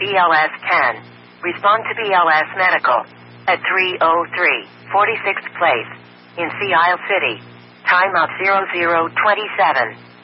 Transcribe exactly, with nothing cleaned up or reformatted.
B L S ten. Respond to B L S Medical at three oh three forty-sixth Place in Sea Isle City. Time of zero zero twenty-seven.